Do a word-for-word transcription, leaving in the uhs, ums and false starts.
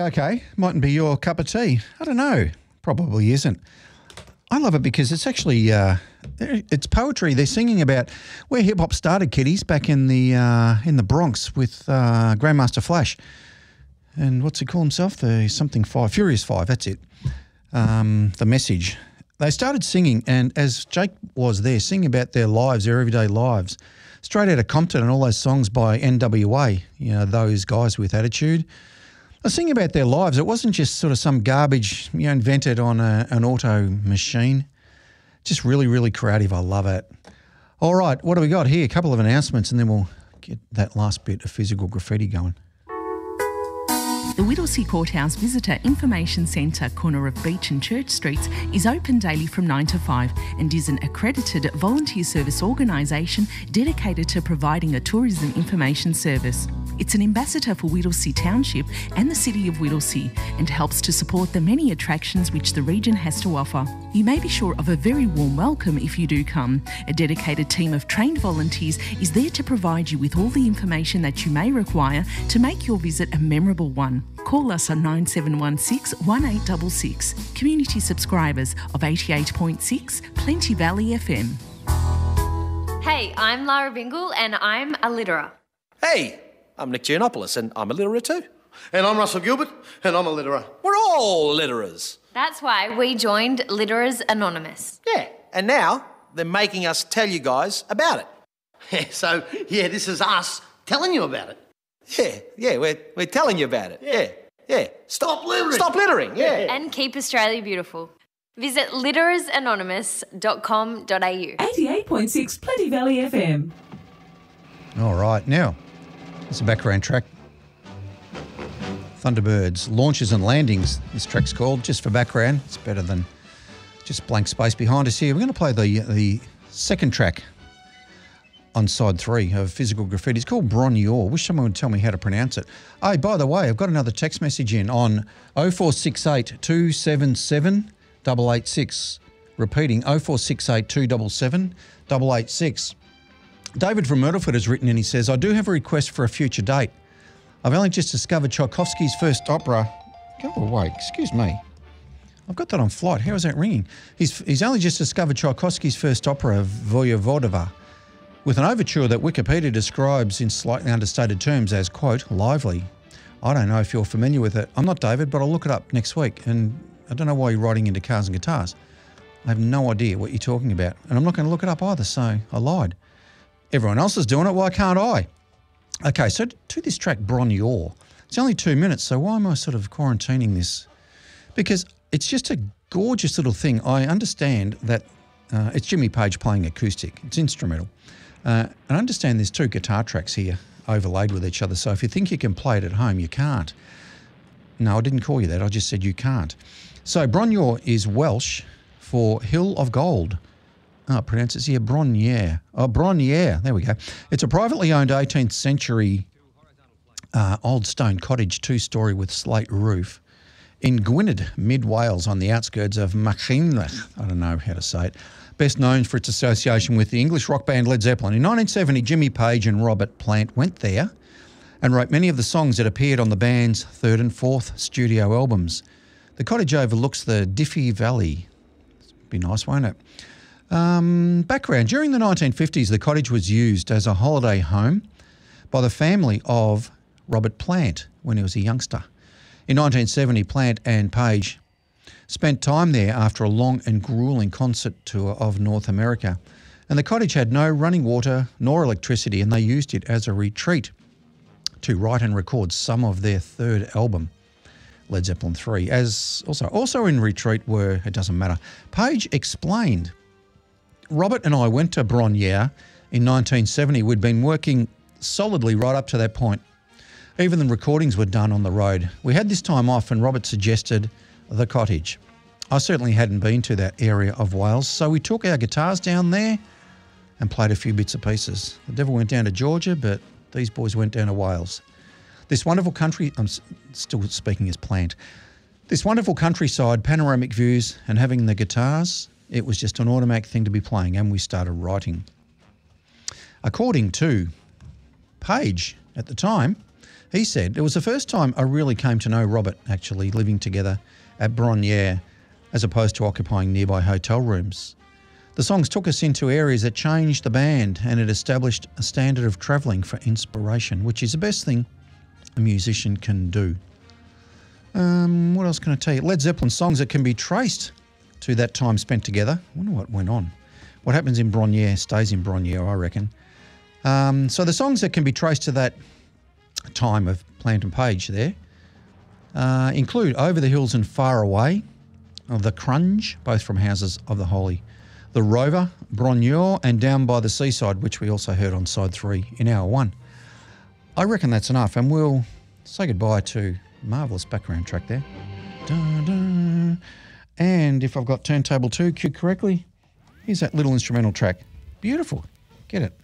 Yeah, okay. Mightn't be your cup of tea. I don't know. Probably isn't. I love it because it's actually uh, it's poetry. They're singing about where hip hop started, kiddies, back in the uh, in the Bronx with uh, Grandmaster Flash. And what's he call himself? The something five, Furious Five. That's it. Um, the Message. They started singing, and as Jake was there, singing about their lives, their everyday lives, straight out of Compton and all those songs by N W A. You know, those guys with attitude. I was thinking about their lives. It wasn't just sort of some garbage, you know, invented on a, an auto machine. Just really, really creative. I love it. All right, what do we got here? A couple of announcements and then we'll get that last bit of physical graffiti going. The Whittlesea Courthouse Visitor Information Centre, corner of Beach and Church Streets, is open daily from nine to five and is an accredited volunteer service organisation dedicated to providing a tourism information service. It's an ambassador for Whittlesea Township and the City of Whittlesea and helps to support the many attractions which the region has to offer. You may be sure of a very warm welcome if you do come. A dedicated team of trained volunteers is there to provide you with all the information that you may require to make your visit a memorable one. Call us on nine seven one six, one eight six six. Community subscribers of eighty-eight point six Plenty Valley F M. Hey, I'm Lara Bingle and I'm a litterer. Hey, I'm Nick Giannopoulos and I'm a litterer too. And I'm Russell Gilbert and I'm a litterer. We're all litterers. That's why we joined Litterers Anonymous. Yeah, and now they're making us tell you guys about it. Yeah, so, yeah, this is us telling you about it. Yeah, yeah, we're, we're telling you about it. Yeah, yeah. Stop littering. Stop littering, yeah. And keep Australia beautiful. Visit litterers anonymous dot com dot a u. eighty-eight point six Plenty Valley F M. All right, now, it's a background track. Thunderbirds, Launches and Landings, this track's called, just for background. It's better than just blank space behind us here. We're going to play the the second track on side three of Physical Graffiti. It's called Bronyor. Wish someone would tell me how to pronounce it. Oh, by the way, I've got another text message in on oh four six eight, two seven seven, eight eight six. Repeating, oh four six eight, two seven seven, eight eight six. David from Myrtleford has written in, he says, I do have a request for a future date. I've only just discovered Tchaikovsky's first opera. Go away, excuse me. I've got that on flight. How is that ringing? He's, he's only just discovered Tchaikovsky's first opera, Voyevodova, with an overture that Wikipedia describes in slightly understated terms as, quote, lively. I don't know if you're familiar with it. I'm not David, but I'll look it up next week. And I don't know why you're writing into Cars and Guitars. I have no idea what you're talking about. And I'm not going to look it up either, so I lied. Everyone else is doing it, why can't I? Okay, so to this track, Bronyor. It's only two minutes, so why am I sort of quarantining this? Because it's just a gorgeous little thing. I understand that uh, it's Jimmy Page playing acoustic. It's instrumental. Uh, and I understand there's two guitar tracks here overlaid with each other, so if you think you can play it at home, you can't. No, I didn't call you that. I just said you can't. So Bronyor is Welsh for Hill of Gold. Oh, it pronounces here Bronyer. Oh, Bronyer. There we go. It's a privately owned eighteenth century uh, old stone cottage, two-storey with slate roof in Gwynedd, mid-Wales, on the outskirts of Machynlleth. I don't know how to say it. Best known for its association with the English rock band Led Zeppelin. In nineteen seventy, Jimmy Page and Robert Plant went there and wrote many of the songs that appeared on the band's third and fourth studio albums. The cottage overlooks the Diffy Valley. It'd be nice, won't it? Um, background. During the nineteen fifties, the cottage was used as a holiday home by the family of Robert Plant when he was a youngster. In nineteen seventy, Plant and Page spent time there after a long and gruelling concert tour of North America. And the cottage had no running water nor electricity, and they used it as a retreat to write and record some of their third album, Led Zeppelin three. As also, also in retreat were, it doesn't matter, Page explained, Robert and I went to Bronyer in nineteen seventy. We'd been working solidly right up to that point. Even the recordings were done on the road. We had this time off and Robert suggested the cottage. I certainly hadn't been to that area of Wales, so we took our guitars down there and played a few bits and pieces. The devil went down to Georgia, but these boys went down to Wales. This wonderful country, I'm still speaking as Plant, this wonderful countryside, panoramic views, and having the guitars, it was just an automatic thing to be playing, and we started writing. According to Page at the time, He said, it was the first time I really came to know Robert, actually, living together at Broniere as opposed to occupying nearby hotel rooms. The songs took us into areas that changed the band, and it established a standard of travelling for inspiration, which is the best thing a musician can do. Um, what else can I tell you? Led Zeppelin songs that can be traced to that time spent together. I wonder what went on. What happens in Broniere stays in Broniere, I reckon. Um, so the songs that can be traced to that time of Plant and Page there uh, include Over the Hills and Far Away, of The Crunge, both from Houses of the Holy, The Rover, Broniere, and Down by the Seaside, which we also heard on side three in hour one. I reckon that's enough, and we'll say goodbye to marvellous background track there. Dun, dun. And if I've got turntable two cued correctly, here's that little instrumental track. Beautiful. Get it.